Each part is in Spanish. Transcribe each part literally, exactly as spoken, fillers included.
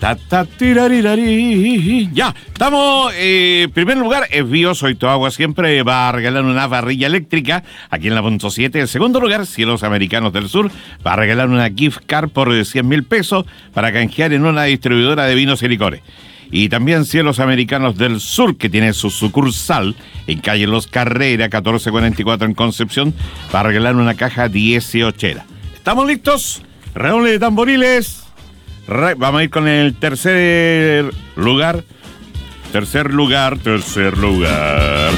Ta, ta, tirarirari. Ya, estamos. En eh, primer lugar, es Bio, Soy Tu Agua Siempre. Va a regalar una parrilla eléctrica aquí en la punto siete. En segundo lugar, Cielos Americanos del Sur. Va a regalar una gift card por cien mil pesos para canjear en una distribuidora de vinos y licores. Y también Cielos Americanos del Sur, que tiene su sucursal en calle Los Carrera, catorce cuarenta y cuatro en Concepción, va a regalar una caja dieciochera. ¿Estamos listos? Redoble de tamboriles. Re- Vamos a ir con el tercer lugar. Tercer lugar, tercer lugar.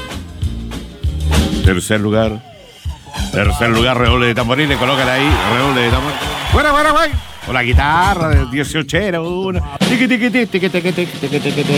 Tercer lugar. Tercer lugar, redoble de tamboriles. Colócala ahí, redoble de tamboriles. ¡Fuera, fuera, fuera! O la guitarra de dieciochera, una. Tiqui, tiqui, tiqui, tiqui, tiqui, tiqui, tiqui, tiqui.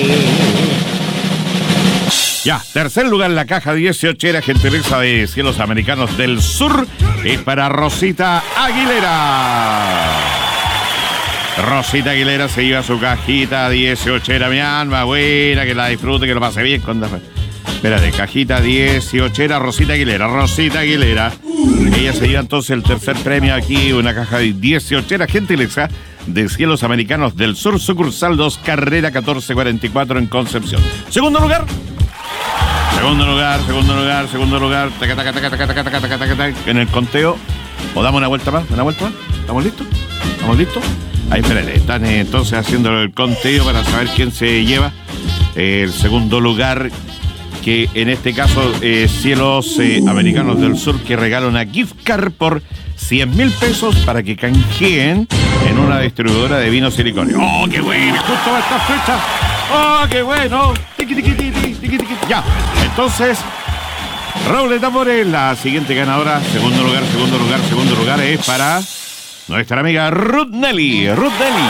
Ya, tercer lugar en la caja dieciochera, gentileza de Cielos Americanos del Sur, es para Rosita Aguilera. Rosita Aguilera se lleva su cajita dieciochera, mi alma, buena, que la disfrute, que lo pase bien. Con... Espérate, cajita dieciochera, Rosita Aguilera, Rosita Aguilera. Ella se lleva entonces el tercer premio aquí, una caja de dieciochera, gentileza de Cielos Americanos del Sur, sucursal dos Carrera catorce cuarenta y cuatro en Concepción. Segundo lugar. Segundo lugar, segundo lugar, segundo lugar. Taca, taca, taca, taca, taca, taca, taca, taca, taca. En el conteo. ¿O damos una vuelta más? ¿Una vuelta más? ¿Estamos listos? ¿Estamos listos? Ahí, espérate. Están eh, entonces haciendo el conteo para saber quién se lleva eh, el segundo lugar. Que en este caso, eh, Cielos eh, Americanos del Sur, que regala una gift card por cien mil pesos para que canjeen en una distribuidora de vinos y licores. ¡Oh, qué bueno! Justo a esta fecha. ¡Oh, qué bueno! Tiqui, tiqui, tiqui, tiqui, tiqui. Ya, entonces, Raúl de Tambores, la siguiente ganadora, segundo lugar, segundo lugar, segundo lugar, es para nuestra amiga Ruth Nelly. Ruth Nelly.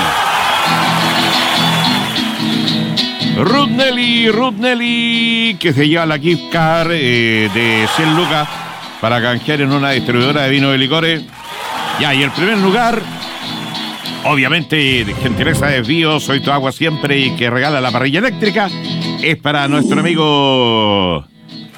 Ruth Nelly, Ruth Nelly, que se lleva la gift card eh, de cien lucas para canjear en una distribuidora de vinos y licores. Ya, y el primer lugar, obviamente, de gentileza de Bio, Soy Tu Agua Siempre, y que regala la parrilla eléctrica, es para nuestro amigo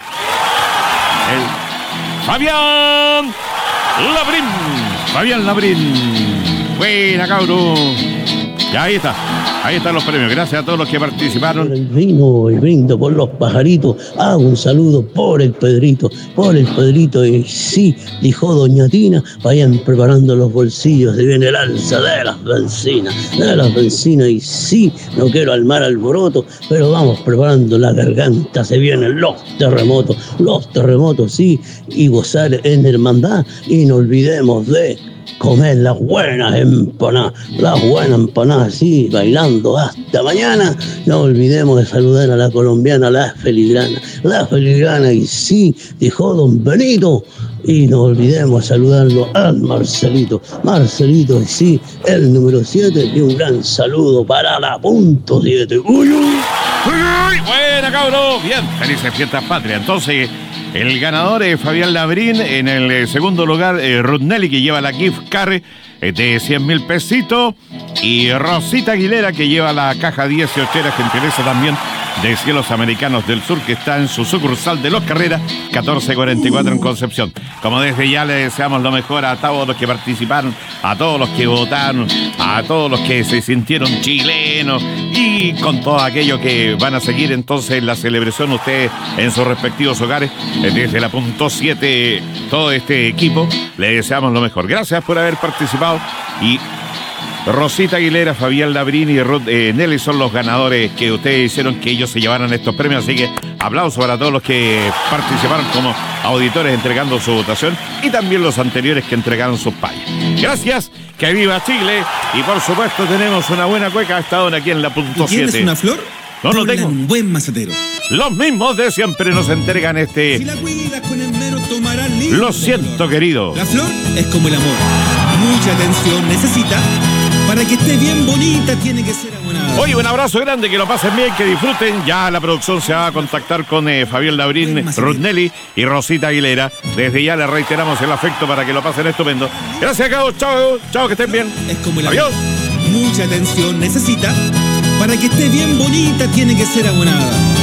el Fabián Labrín. Fabián Labrín. Buena, cabrón. Ya, ahí está. Ahí están los premios. Gracias a todos los que participaron. Por el vino y brindo por los pajaritos. Hago un saludo por el Pedrito, por el Pedrito. Y sí, dijo doña Tina, vayan preparando los bolsillos. Se viene el alza de las bencinas, de las bencinas. Y sí, no quiero armar alboroto, pero vamos preparando la garganta. Se vienen los terremotos, los terremotos, sí. Y gozar en hermandad. Y no olvidemos de comer las buenas empanadas, las buenas empanadas, sí, bailando hasta mañana. No olvidemos de saludar a la colombiana, la filigrana, la filigrana, y sí, dijo don Benito. Y no olvidemos saludarlo al Marcelito, Marcelito, y sí, el número siete, y un gran saludo para la punto siete. ¡Uy, uy! ¡Uy! Buena, cabrón. Bien, felices fiestas patrias. Entonces, el ganador es Fabián Labrín. En el segundo lugar, eh, Ruth Nelly, que lleva la gift card eh, de cien mil pesitos. Y Rosita Aguilera, que lleva la caja dieciochera, gentileza también de Cielos Americanos del Sur, que está en su sucursal de Los Carreras, catorce cuarenta y cuatro en Concepción. Como desde ya le deseamos lo mejor a todos los que participaron, a todos los que votaron, a todos los que se sintieron chilenos y con todo aquello que van a seguir entonces la celebración ustedes en sus respectivos hogares. Desde la punto siete, todo este equipo, le deseamos lo mejor. Gracias por haber participado. Y Rosita Aguilera, Fabián Labrín y Ruth eh, Nelly son los ganadores que ustedes hicieron que ellos se llevaran estos premios. Así que aplausos para todos los que participaron como auditores entregando su votación y también los anteriores que entregaron sus payas. Gracias, que viva Chile. Y por supuesto tenemos una buena cueca a esta hora aquí en la punto siete. ¿Tienes una flor? No, no tengo. Un buen macetero. Los mismos de siempre nos entregan este... Si la cuidas con esmero tomarás lindo. Lo siento, querido. La flor es como el amor. Mucha atención necesita. Para que esté bien bonita tiene que ser abonada. Oye, un abrazo grande, que lo pasen bien, que disfruten. Ya la producción se va a contactar con eh, Fabián Labrín, Ruth Nelly y Rosita Aguilera. Desde ya les reiteramos el afecto para que lo pasen estupendo. Gracias, Cabo. Chao, chao, que estén bien. Es como el amor. Adiós. Mucha atención necesita. Para que esté bien bonita tiene que ser abonada.